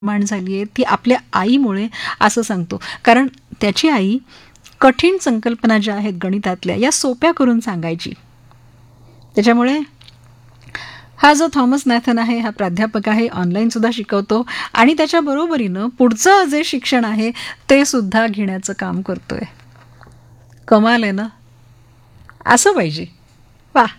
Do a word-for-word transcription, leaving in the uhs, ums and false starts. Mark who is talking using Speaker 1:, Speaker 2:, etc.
Speaker 1: निर्माण झाली आहे ती आपल्या आईमुळे असं सांगतो. कारण त्याची आई कठीण संकल्पना ज्या आहेत गणितातल्या या सोप्या करून सांगायची. त्याच्यामुळे हा जो थॉमस नॅथन आहे हा प्राध्यापक आहे, ऑनलाईन सुद्धा शिकवतो आणि त्याच्या बरोबरीनं पुढचं जे शिक्षण आहे ते सुद्धा घेण्याचं काम करतोय. कमाल आहे ना, असं पाहिजे. वा.